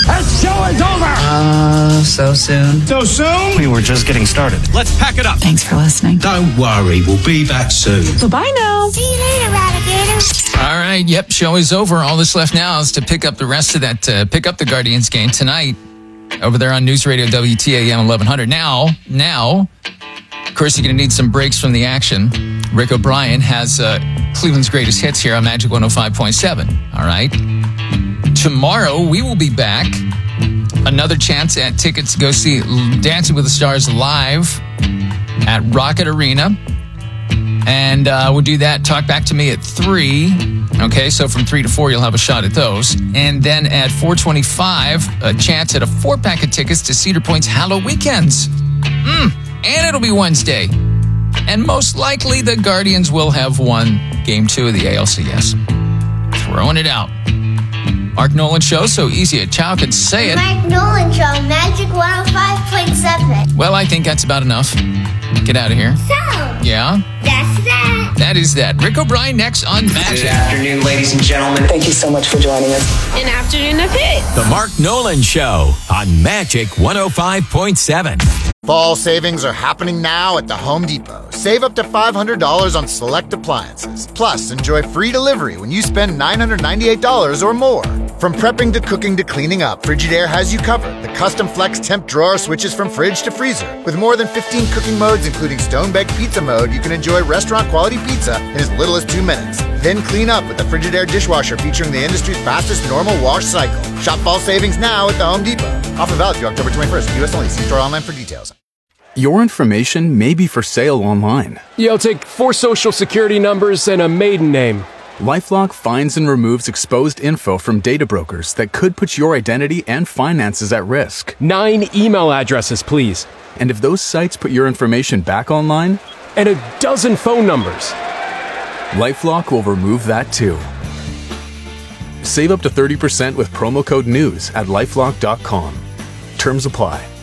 That show is over! So soon. So soon? We were just getting started. Let's pack it up. Thanks for listening. Don't worry, we'll be back soon. Bye now. See you later, alligator. All right, yep, show is over. All that's left now is to pick up the rest of that, pick up the Guardians game tonight over there on News Radio WTAM 1100. Now, of course, you're going to need some breaks from the action. Rick O'Brien has Cleveland's greatest hits here on Magic 105.7. All right. Tomorrow, we will be back. Another chance at tickets to go see Dancing with the Stars live at Rocket Arena. And we'll do that. Talk back to me at 3. Okay, so from 3 to 4, you'll have a shot at those. And then at 4:25, a chance at a 4-pack of tickets to Cedar Point's Halloween Weekends. And it'll be Wednesday. And most likely, the Guardians will have won Game 2 of the ALCS. Throwing it out. Mark Nolan Show, so easy a child can say it. Mark Nolan Show, Magic 105.7. Well, I think that's about enough. Get out of here. So, Yeah? that's that. That is that. Rick O'Brien next on Magic. Good afternoon, ladies and gentlemen. Thank you so much for joining us. An afternoon of hits. The Mark Nolan Show on Magic 105.7. Fall savings are happening now at the Home Depot. Save up to $500 on select appliances. Plus, enjoy free delivery when you spend $998 or more. From prepping to cooking to cleaning up, Frigidaire has you covered. The custom flex temp drawer switches from fridge to freezer. With more than 15 cooking modes, including stone-baked pizza mode, you can enjoy restaurant-quality pizza in as little as 2 minutes. Then clean up with the Frigidaire dishwasher featuring the industry's fastest normal wash cycle. Shop fall savings now at the Home Depot. Offer valid through October 21st. U.S. only. See store online for details. Your information may be for sale online. You'll take 4 social security numbers and a maiden name. LifeLock finds and removes exposed info from data brokers that could put your identity and finances at risk. 9 email addresses, please. And if those sites put your information back online, and a dozen phone numbers. LifeLock will remove that too. Save up to 30% with promo code NEWS at LifeLock.com. Terms apply.